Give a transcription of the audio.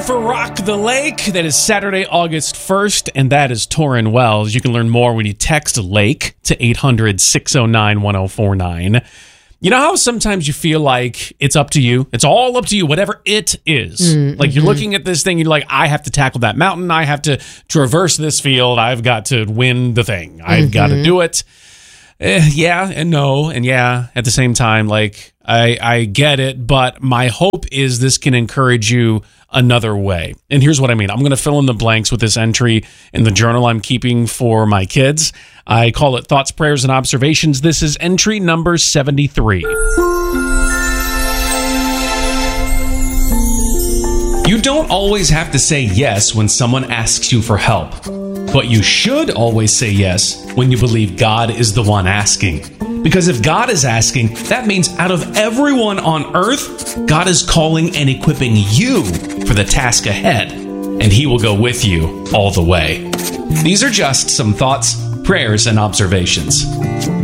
For Rock the Lake, that is Saturday, August 1st, and that is Torrin Wells. You can learn more when you text LAKE to 800-609-1049. You know how sometimes you feel like it's up to you? It's all up to you, whatever it is. Like you're looking at this thing, you're like, I have to tackle that mountain. I have to traverse this field. I've got to win the thing. I've got to do it. Yeah and no. And yeah, at the same time, like I get it, but my hope is this can encourage you another way. And here's what I mean. I'm going to fill in the blanks with this entry in the journal I'm keeping for my kids. I call it Thoughts, Prayers, and Observations. This is entry number 73. You don't always have to say yes when someone asks you for help, but you should always say yes when you believe God is the one asking. Because if God is asking, that means out of everyone on earth, God is calling and equipping you for the task ahead, and He will go with you all the way. These are just some thoughts, prayers, and observations.